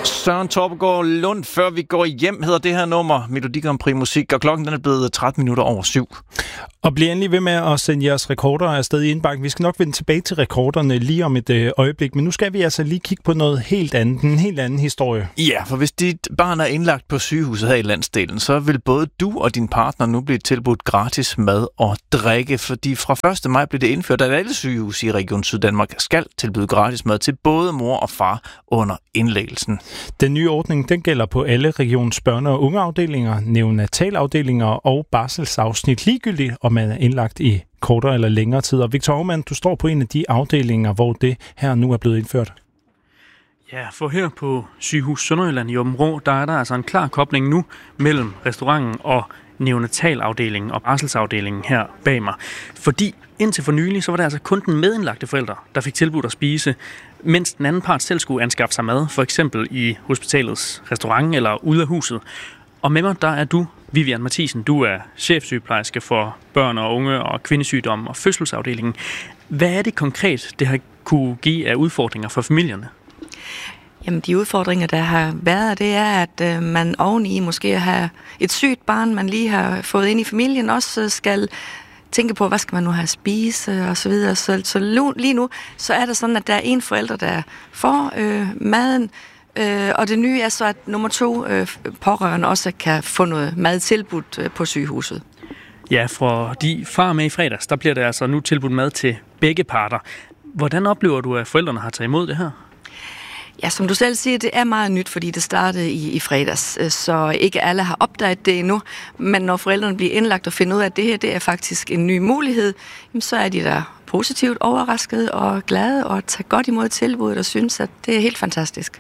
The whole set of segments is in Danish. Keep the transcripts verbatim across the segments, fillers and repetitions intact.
Søren Torpegaard Lund, før vi går hjem, hedder det her nummer, Melodi Grand Prix Musik, og klokken den er blevet tretten minutter over syv. Og bliv endelig ved med at sende jeres rekorder afsted i indbakken. Vi skal nok vende tilbage til rekorderne lige om et øh, øjeblik, men nu skal vi altså lige kigge på noget helt andet, en helt anden historie. Ja, for hvis dit barn er indlagt på sygehuset her i landsdelen, så vil både du og din partner nu blive tilbudt gratis mad og drikke, fordi fra første maj blev det indført, at alle sygehuse i Region Syddanmark skal tilbyde gratis mad til både mor og far under indlæggelsen. Den nye ordning, den gælder på alle regionens børne- og ungeafdelinger, neonatalafdelinger og barselsafsnit, ligegyldigt om man er indlagt i kortere eller længere tid. Og Victor Aumann, du står på en af de afdelinger, hvor det her nu er blevet indført. Ja, for her på Sygehus Sønderjylland i Aabenraa, der er der altså en klar kobling nu mellem restauranten og neonatalafdelingen og barselsafdelingen her bag mig. Fordi indtil for nylig, så var det altså kun den medindlagte forældre, der fik tilbudt at spise, mens den anden part selv skulle anskaffe sig mad, for eksempel i hospitalets restaurant eller ude af huset. Og med mig, der er du, Vivian Mathisen. Du er chefsygeplejerske for børn og unge og kvindesygdom og fødselsafdelingen. Hvad er det konkret, det har kunne give af udfordringer for familierne? Jamen, de udfordringer, der har været, det er, at øh, man oveni måske har et sygt barn, man lige har fået ind i familien, også skal tænke på, hvad skal man nu have at spise og så videre. Så, så lige nu, så er det sådan, at der er en forælder, der får øh, maden, øh, og det nye er så, at nummer to øh, pårørende også kan få noget mad tilbudt øh, på sygehuset. Ja, fordi far med i fredags, der bliver der altså nu tilbudt mad til begge parter. Hvordan oplever du, at forældrene har taget imod det her? Ja, som du selv siger, det er meget nyt, fordi det startede i, i fredags, så ikke alle har opdaget det endnu. Men når forældrene bliver indlagt og finder ud af, at det her det er faktisk en ny mulighed, så er de der positivt overraskede og glade og tager godt imod tilbuddet og synes, at det er helt fantastisk.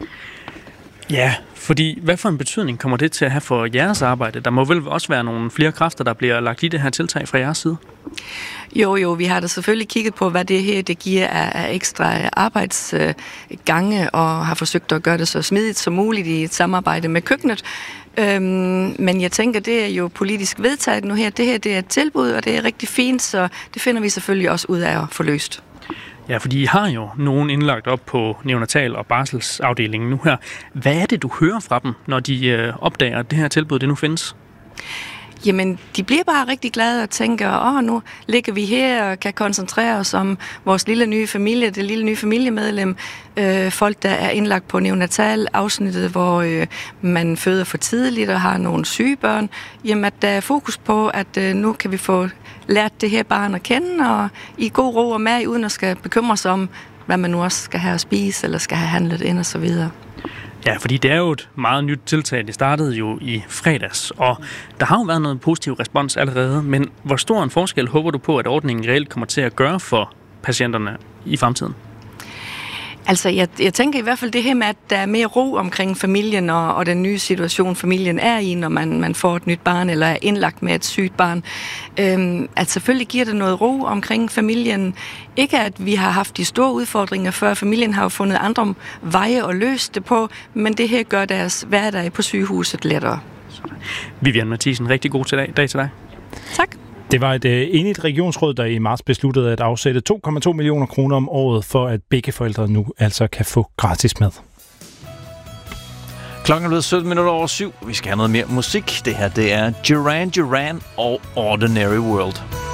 Ja, fordi hvad for en betydning kommer det til at have for jeres arbejde? Der må vel også være nogle flere kræfter, der bliver lagt i det her tiltag fra jeres side? Jo, jo, vi har da selvfølgelig kigget på, hvad det her det giver af, af ekstra arbejdsgange, og har forsøgt at gøre det så smidigt som muligt i et samarbejde med køkkenet. Øhm, men jeg tænker, det er jo politisk vedtaget nu her. Det her det er et tilbud, og det er rigtig fint, så det finder vi selvfølgelig også ud af at få løst. Ja, fordi I har jo nogen indlagt op på neonatal- og barselsafdelingen nu her. Hvad er det, du hører fra dem, når de øh, opdager, at det her tilbud det nu findes? Jamen, de bliver bare rigtig glade og tænker, åh, nu ligger vi her og kan koncentrere os om vores lille nye familie, det lille nye familiemedlem. Øh, folk, der er indlagt på neonatal-afsnittet, hvor øh, man føder for tidligt og har nogle syge børn. Jamen, at der er fokus på, at øh, nu kan vi få lært det her barn at kende, og i god ro og mag, uden at skal bekymre sig om, hvad man nu også skal have at spise, eller skal have handlet ind og så videre. Ja, fordi det er jo et meget nyt tiltag. Det startede jo i fredags, og der har jo været noget positiv respons allerede, men hvor stor en forskel håber du på, at ordningen reelt kommer til at gøre for patienterne i fremtiden? Altså, jeg, jeg tænker i hvert fald det her med, at der er mere ro omkring familien og, og den nye situation, familien er i, når man, man får et nyt barn eller er indlagt med et sygt barn. Øhm, at selvfølgelig giver det noget ro omkring familien. Ikke at vi har haft de store udfordringer før. Familien har jo fundet andre veje at løse det på, men det her gør deres hverdag på sygehuset lettere. Vivian Mathisen, rigtig god til dag, dag til dig. Tak. Det var et øh, enigt regionsråd, der i marts besluttede at afsætte to komma to millioner kroner om året, for at begge forældre nu altså kan få gratis mad. Klokken er blevet sytten minutter over syv. Vi skal have noget mere musik. Det her det er Duran Duran og Ordinary World.